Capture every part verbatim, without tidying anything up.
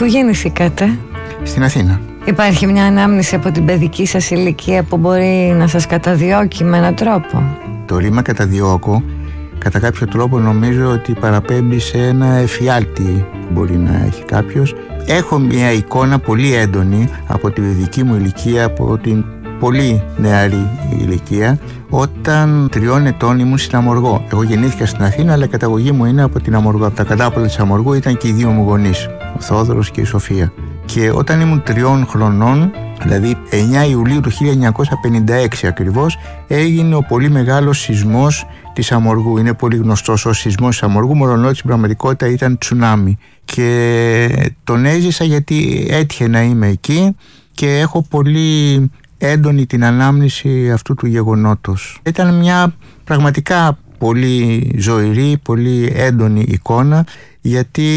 γεννηθήκατε? Στην Αθήνα. Υπάρχει μια ανάμνηση από την παιδική σας ηλικία που μπορεί να σας καταδιώκει με έναν τρόπο? Το ρήμα καταδιώκω κατά κάποιο τρόπο νομίζω ότι παραπέμπει σε ένα εφιάλτη που μπορεί να έχει κάποιος. Έχω μια εικόνα πολύ έντονη από τη δική μου ηλικία, από την πολύ νεαρή ηλικία, όταν τριών ετών ήμουν στην Αμοργό. Εγώ γεννήθηκα στην Αθήνα, αλλά η καταγωγή μου είναι από την Αμοργό. Από τα κατάπολα της Αμοργού ήταν και οι δύο μου γονείς, ο Θόδωρος και η Σοφία. Και όταν ήμουν τριών χρονών, δηλαδή εννιά Ιουλίου του χίλια εννιακόσια πενήντα έξι ακριβώς, έγινε ο πολύ μεγάλος σεισμός της Αμοργού. Είναι πολύ γνωστός ο σεισμός της Αμοργού, μολονότι στην πραγματικότητα ήταν τσουνάμι. Και τον έζησα γιατί έτυχε να είμαι εκεί και έχω πολύ έντονη την ανάμνηση αυτού του γεγονότος. Ήταν μια πραγματικά πολύ ζωηρή, πολύ έντονη εικόνα, γιατί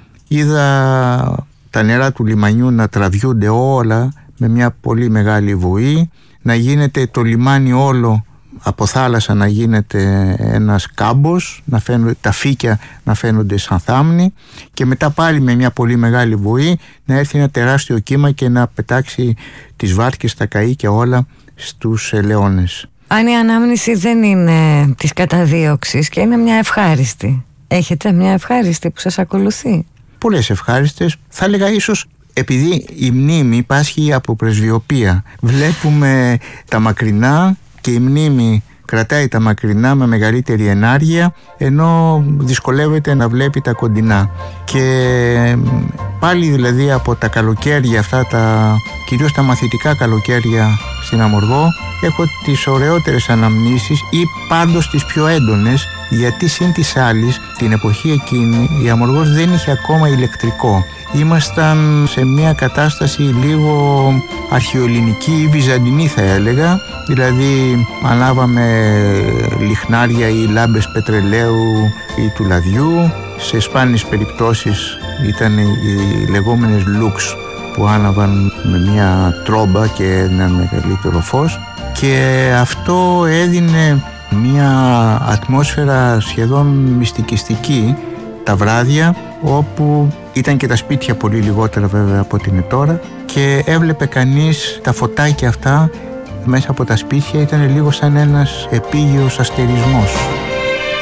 είδα τα νερά του λιμανιού να τραβιούνται όλα με μια πολύ μεγάλη βοή, να γίνεται το λιμάνι όλο από θάλασσα να γίνεται ένας κάμπος, να φαίνονται, τα φύκια να φαίνονται σαν θάμνη, και μετά πάλι με μια πολύ μεγάλη βοή να έρθει ένα τεράστιο κύμα και να πετάξει τις βάρκες, τα καΐ και όλα στους ελαιώνες. Αν η ανάμνηση δεν είναι της καταδίωξης και είναι μια ευχάριστη, έχετε μια ευχάριστη που σας ακολουθεί? Πολλές ευχάριστες, θα έλεγα ίσως επειδή η μνήμη πάσχει από πρεσβειοπία. Βλέπουμε τα μακρινά και η μνήμη κρατάει τα μακρινά με μεγαλύτερη ενάργεια, ενώ δυσκολεύεται να βλέπει τα κοντινά. Και πάλι δηλαδή από τα καλοκαίρια αυτά, τα, κυρίως τα μαθητικά καλοκαίρια στην Αμοργό, έχω τις ωραιότερες αναμνήσεις ή πάντως τις πιο έντονες, γιατί συν της άλλης την εποχή εκείνη η Αμοργός δεν είχε ακόμα ηλεκτρικό. Ήμασταν σε μια κατάσταση λίγο αρχαιοελληνική ή βυζαντινή θα έλεγα, δηλαδή ανάβαμε λιχνάρια ή λάμπες πετρελαίου ή του λαδιού. Σε σπάνιες περιπτώσεις ήταν οι λεγόμενες λουξ που άναβαν με μια τρόμπα και ένα μεγαλύτερο φως, και αυτό έδινε μια ατμόσφαιρα σχεδόν μυστικιστική τα βράδια, όπου ήταν και τα σπίτια πολύ λιγότερα βέβαια από ό,τι είναι τώρα, και έβλεπε κανείς τα φωτάκια αυτά μέσα από τα σπίτια, ήταν λίγο σαν ένας επίγειος αστερισμός.